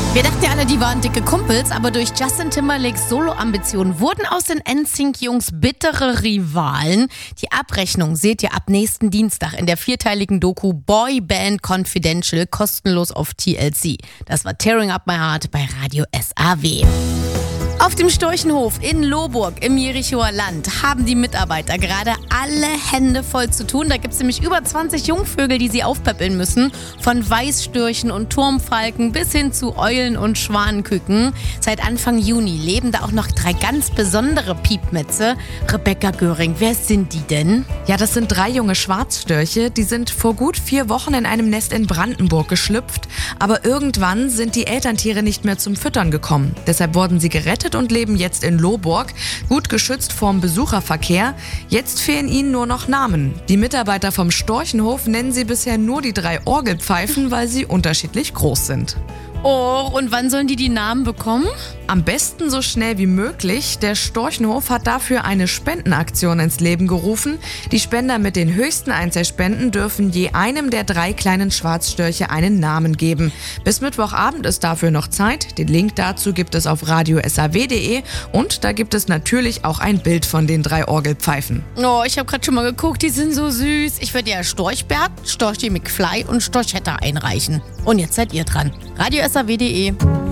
Wir dachten ja alle, die waren dicke Kumpels, aber durch Justin Timberlakes Solo-Ambitionen wurden aus den NSYNC-Jungs bittere Rivalen. Die Abrechnung seht ihr ab nächsten Dienstag in der 4-teiligen Doku Boy Band Confidential kostenlos auf TLC. Das war Tearing Up My Heart bei Radio SAW. Auf dem Storchenhof in Lohburg im Jerichoer Land haben die Mitarbeiter gerade alle Hände voll zu tun. Da gibt es nämlich über 20 Jungvögel, die sie aufpäppeln müssen. Von Weißstörchen und Turmfalken bis hin zu Eulen und Schwanenküken. Seit Anfang Juni leben da auch noch 3 ganz besondere Piepmätze. Rebecca Göring, wer sind die denn? Ja, das sind 3 junge Schwarzstörche. Die sind vor gut 4 Wochen in einem Nest in Brandenburg geschlüpft. Aber irgendwann sind die Elterntiere nicht mehr zum Füttern gekommen. Deshalb wurden sie gerettet und leben jetzt in Lohburg, gut geschützt vorm Besucherverkehr. Jetzt fehlen ihnen nur noch Namen. Die Mitarbeiter vom Storchenhof nennen sie bisher nur die 3 Orgelpfeifen, weil sie unterschiedlich groß sind. Oh, und wann sollen die Namen bekommen? Am besten so schnell wie möglich. Der Storchenhof hat dafür eine Spendenaktion ins Leben gerufen. Die Spender mit den höchsten Einzelspenden dürfen je einem der 3 kleinen Schwarzstörche einen Namen geben. Bis Mittwochabend ist dafür noch Zeit. Den Link dazu gibt es auf radiosaw.de und da gibt es natürlich auch ein Bild von den 3 Orgelpfeifen. Oh, ich habe gerade schon mal geguckt, die sind so süß. Ich würde ja Storchbert, Storchi McFly und Storchetta einreichen. Und jetzt seid ihr dran. radiosaw.de